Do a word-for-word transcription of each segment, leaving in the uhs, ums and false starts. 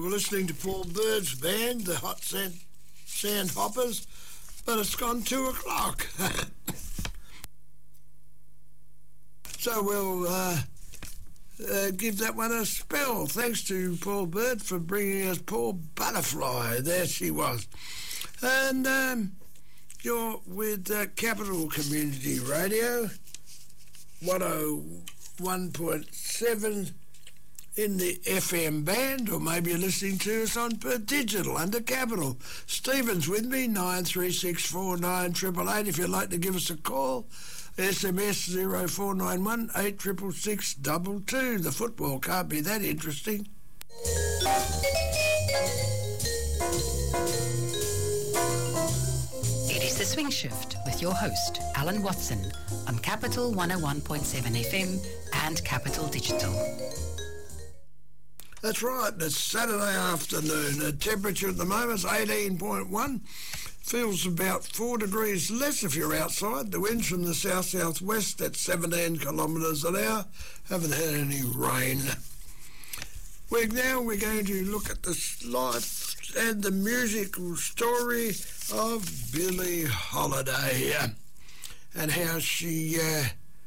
were listening to Paul Bird's band, the Hot Sand, Sand Hoppers, but it's gone two o'clock. So we'll uh, uh, give that one a spell. Thanks to Paul Bird for bringing us Poor Butterfly. There she was. And um, you're with uh, Capital Community Radio, one oh one point seven in the F M band, or maybe you're listening to us on per digital under Capital. Stephen's with me, nine three six four nine eight eight eight if you'd like to give us a call. S M S zero four nine one eight six six six two two. The football can't be that interesting. It is The Swing Shift with your host, Alan Watson, on Capital one oh one point seven F M and Capital Digital. That's right, it's Saturday afternoon. The temperature at the moment is eighteen point one. Feels about four degrees less if you're outside. The wind's from the south-southwest at seventeen kilometres an hour. Haven't had any rain. We're now we're going to look at the life and the musical story of Billie Holiday uh, and how she uh,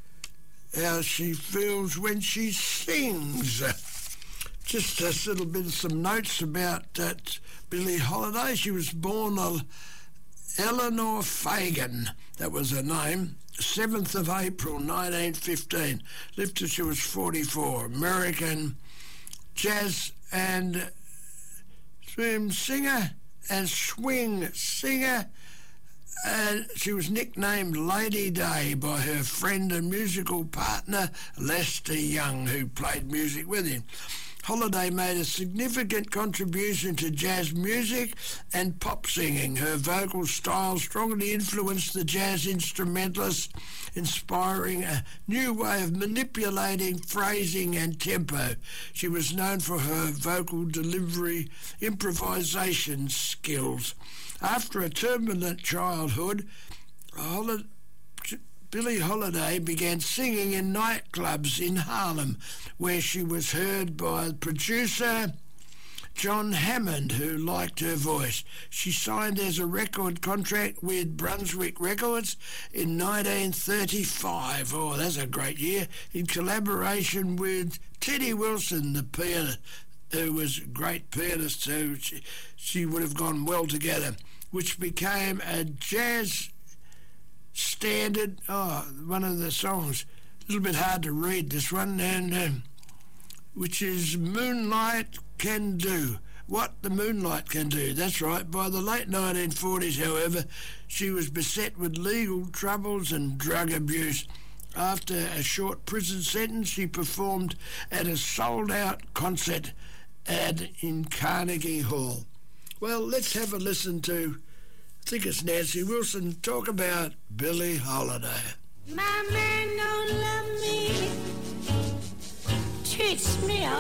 how she feels when she sings. Just a little bit of some notes about uh, Billie Holiday. She was born a Eleanor Fagan, that was her name, seventh of April nineteen fifteen. Lived till she was forty-four. American jazz and swing singer and swing singer. And she was nicknamed Lady Day by her friend and musical partner Lester Young, who played music with him. Holiday made a significant contribution to jazz music and pop singing. Her vocal style strongly influenced the jazz instrumentalists, inspiring a new way of manipulating phrasing and tempo. She was known for her vocal delivery, improvisation skills. After a turbulent childhood, Holiday Billie Holiday began singing in nightclubs in Harlem, where she was heard by producer John Hammond, who liked her voice. She signed as a record contract with Brunswick Records in nineteen thirty-five. Oh, that's a great year. In collaboration with Teddy Wilson, the pianist, who was a great pianist, so she, she would have gone well together, which became a jazz standard. Oh, one of the songs, a little bit hard to read this one, and um, which is Moonlight Can Do. What the Moonlight Can Do, that's right. By the late nineteen forties, however, she was beset with legal troubles and drug abuse. After a short prison sentence, she performed at a sold-out concert at in Carnegie Hall. Well, let's have a listen to, I think it's Nancy Wilson, talk about Billie Holiday. My man don't love me, treats me